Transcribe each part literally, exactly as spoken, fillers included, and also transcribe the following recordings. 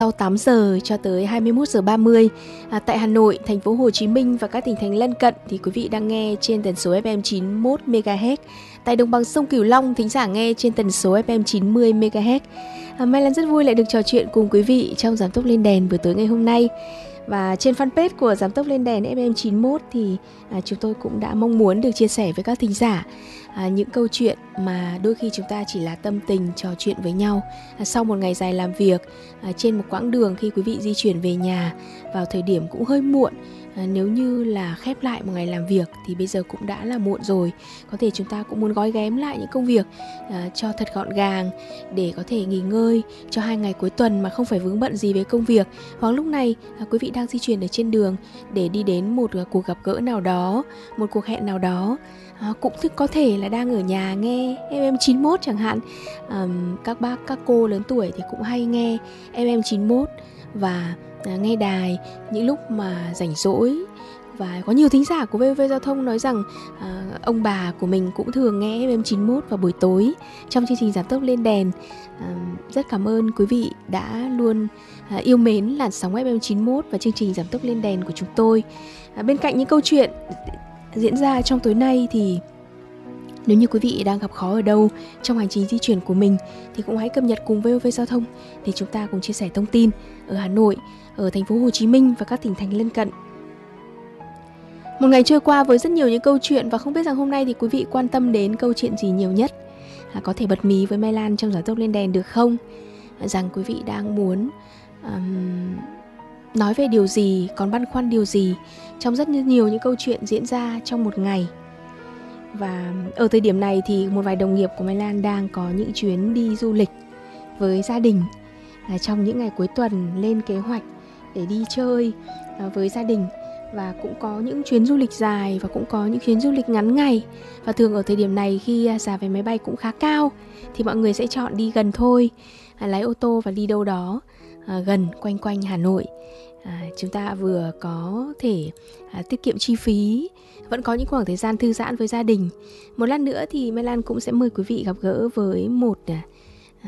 Sau tám giờ cho tới hai mươi mốt giờ ba mươi à, tại Hà Nội, thành phố Hồ Chí Minh và các tỉnh thành lân cận thì quý vị đang nghe trên tần số ép em chín mươi mốt mê ga héc. Tại đồng bằng sông Cửu Long, thính giả nghe trên tần số ép em chín mươi mê ga héc. À, Mai Lan rất vui lại được trò chuyện cùng quý vị trong Giám Tốc Lên Đèn buổi tối ngày hôm nay. Và trên fanpage của Giám Tốc Lên Đèn ép em chín mươi mốt thì à, chúng tôi cũng đã mong muốn được chia sẻ với các thính giả à, những câu chuyện mà đôi khi chúng ta chỉ là tâm tình trò chuyện với nhau à, sau một ngày dài làm việc, à, trên một quãng đường khi quý vị di chuyển về nhà vào thời điểm cũng hơi muộn. À, nếu như là khép lại một ngày làm việc thì bây giờ cũng đã là muộn rồi. Có thể chúng ta cũng muốn gói ghém lại những công việc à, cho thật gọn gàng để có thể nghỉ ngơi cho hai ngày cuối tuần mà không phải vướng bận gì với công việc. Hoặc lúc này à, quý vị đang di chuyển ở trên đường để đi đến một uh, cuộc gặp gỡ nào đó, một cuộc hẹn nào đó. À, cũng có thể là đang ở nhà nghe ép em chín mươi mốt chẳng hạn. à, Các bác, các cô lớn tuổi thì cũng hay nghe ép em chín mươi mốt và à, nghe đài những lúc mà rảnh rỗi. Và có nhiều thính giả của vê o vê Giao thông nói rằng à, ông bà của mình cũng thường nghe ép em chín mươi mốt vào buổi tối trong chương trình Giám Tốc Lên Đèn. à, Rất cảm ơn quý vị đã luôn à, yêu mến làn sóng ép em chín mươi mốt và chương trình Giám Tốc Lên Đèn của chúng tôi. à, Bên cạnh những câu chuyện diễn ra trong tối nay thì nếu như quý vị đang gặp khó ở đâu trong hành trình di chuyển của mình thì cũng hãy cập nhật cùng vê o vê Giao thông để chúng ta cùng chia sẻ thông tin ở Hà Nội, ở thành phố Hồ Chí Minh và các tỉnh thành lân cận. Một ngày trôi qua với rất nhiều những câu chuyện và không biết rằng hôm nay thì quý vị quan tâm đến câu chuyện gì nhiều nhất. À, có thể bật mí với Mai Lan trong Giám Tốc Lên Đèn được không? À, rằng quý vị đang muốn um, nói về điều gì, còn băn khoăn điều gì trong rất nhiều những câu chuyện diễn ra trong một ngày. Và ở thời điểm này thì một vài đồng nghiệp của Mai Lan đang có những chuyến đi du lịch với gia đình. à, Trong những ngày cuối tuần lên kế hoạch để đi chơi à, với gia đình. Và cũng có những chuyến du lịch dài và cũng có những chuyến du lịch ngắn ngày. Và thường ở thời điểm này khi giá vé máy bay cũng khá cao thì mọi người sẽ chọn đi gần thôi, à, lái ô tô và đi đâu đó à, gần quanh quanh Hà Nội. à, Chúng ta vừa có thể à, tiết kiệm chi phí, vẫn có những khoảng thời gian thư giãn với gia đình. Một lát nữa thì Mai Lan cũng sẽ mời quý vị gặp gỡ với một à, à,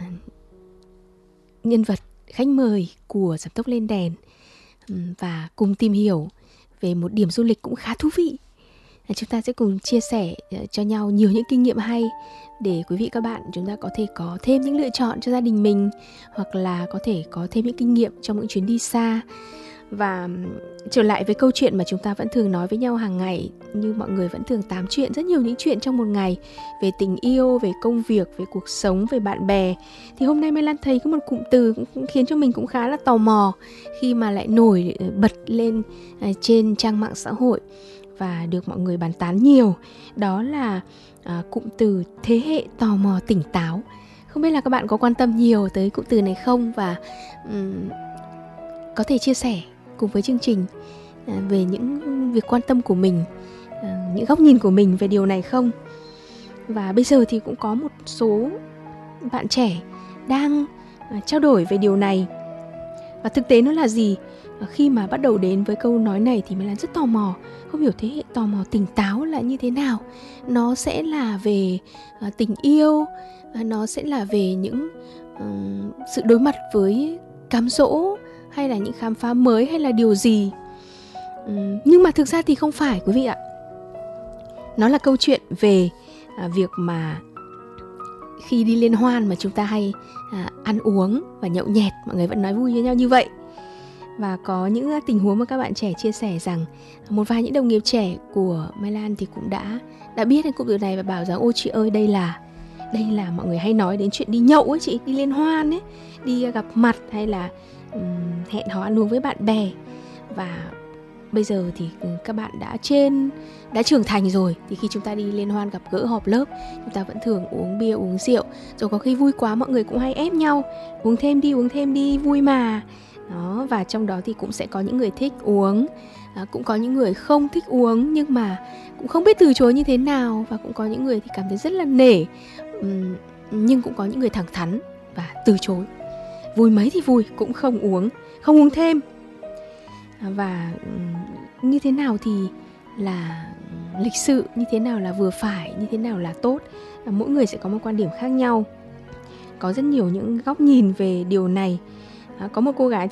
nhân vật khách mời của Giám Tốc Lên Đèn và cùng tìm hiểu về một điểm du lịch cũng khá thú vị. Chúng ta sẽ cùng chia sẻ cho nhau nhiều những kinh nghiệm hay để quý vị các bạn chúng ta có thể có thêm những lựa chọn cho gia đình mình, hoặc là có thể có thêm những kinh nghiệm trong những chuyến đi xa. Và trở lại với câu chuyện mà chúng ta vẫn thường nói với nhau hàng ngày, như mọi người vẫn thường tám chuyện, rất nhiều những chuyện trong một ngày, về tình yêu, về công việc, về cuộc sống, về bạn bè. Thì hôm nay Mai Lan thấy có một cụm từ cũng khiến cho mình cũng khá là tò mò khi mà lại nổi bật lên trên trang mạng xã hội và được mọi người bàn tán nhiều. Đó là à, cụm từ thế hệ tò mò tỉnh táo. Không biết là các bạn có quan tâm nhiều tới cụm từ này không, và um, có thể chia sẻ cùng với chương trình à, về những việc quan tâm của mình, à, những góc nhìn của mình về điều này không. Và bây giờ thì cũng có một số bạn trẻ đang à, trao đổi về điều này. Và thực tế nó là gì? À, khi mà bắt đầu đến với câu nói này thì mình là rất tò mò, không hiểu thế hệ tò mò tỉnh táo là như thế nào. Nó sẽ là về à, tình yêu, à, nó sẽ là về những um, sự đối mặt với cám dỗ, hay là những khám phá mới, hay là điều gì. uhm, Nhưng mà thực ra thì không phải quý vị ạ. Nó là câu chuyện về à, việc mà khi đi liên hoan mà chúng ta hay à, ăn uống và nhậu nhẹt, mọi người vẫn nói vui với nhau như vậy. Và có những tình huống mà các bạn trẻ chia sẻ rằng một vài những đồng nghiệp trẻ của Mai Lan thì cũng đã đã biết đến cụm từ này và bảo rằng ôi chị ơi, đây là đây là mọi người hay nói đến chuyện đi nhậu ấy chị, đi liên hoan ấy, đi gặp mặt hay là um, hẹn hò ăn uống với bạn bè. Và bây giờ thì các bạn đã trên đã trưởng thành rồi, thì khi chúng ta đi liên hoan gặp gỡ họp lớp, chúng ta vẫn thường uống bia uống rượu, rồi có khi vui quá mọi người cũng hay ép nhau uống thêm đi uống thêm đi vui mà đó. Và trong đó thì cũng sẽ có những người thích uống, à, cũng có những người không thích uống nhưng mà cũng không biết từ chối như thế nào, và cũng có những người thì cảm thấy rất là nể, uhm, nhưng cũng có những người thẳng thắn và từ chối, vui mấy thì vui, cũng không uống, không uống thêm. à, Và um, như thế nào thì là lịch sự, như thế nào là vừa phải, như thế nào là tốt, à, mỗi người sẽ có một quan điểm khác nhau. Có rất nhiều những góc nhìn về điều này. À, có một cô gái